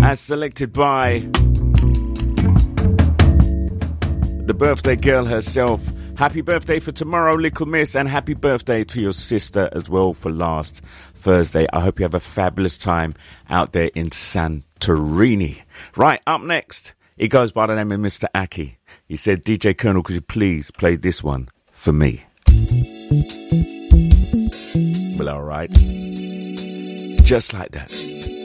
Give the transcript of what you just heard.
as selected by the birthday girl herself. Happy birthday for tomorrow, Little Miss, and happy birthday to your sister as well for last Thursday. I hope you have a fabulous time out there in Santorini. Right, up next, he goes by the name of Mr. Aki. He said, DJ Colonel, could you please play this one for me? Well, all right. Just like that.